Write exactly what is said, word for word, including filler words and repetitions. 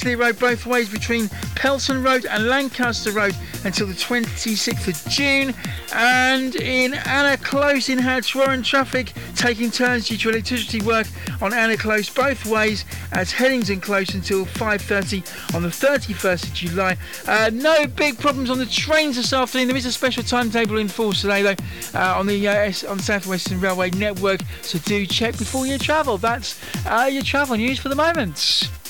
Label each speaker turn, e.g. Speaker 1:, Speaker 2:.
Speaker 1: Bletchley Road both ways between Pelton Road and Lancaster Road until the twenty-sixth of June. And in Anna Close in Howard Warren, traffic taking turns due to electricity work on Anna Close both ways as Headington Close until five thirty on the thirty-first of July. Uh, no big problems on the trains this afternoon. There is a special timetable in force today though uh, on the uh, S- on South Western Railway network, so do check before you travel. That's uh, your travel news for the moment.